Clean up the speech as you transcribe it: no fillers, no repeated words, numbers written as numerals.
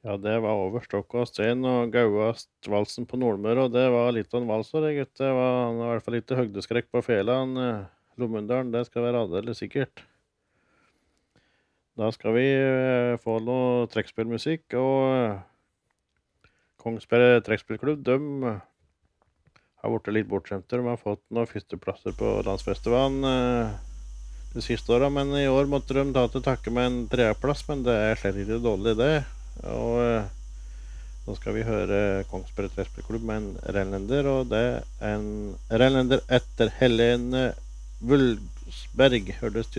Ja, det var over stokk og sten og gauast valsen på Nordmøre, og det var litt av en vals, det, gutt. Han har i hvert fall litt høgdeskrekk på fela, Lommundalen, det skal være aldeles sikkert. Da skal vi få noe trekkspillmusikk, og Kongsberg Trekkspillklubb, har vært litt bortskjemte. De har fått noen førsteplasser på landsfestivalen de siste årene, men i år måtte de ta til takke med en tredjeplass, men det er slett ikke dårlig det. Og nå skal vi høre Kongsberg Trekkspillklubb med en renlender, og det er en renlender etter Helene Wulfsberg, hørtes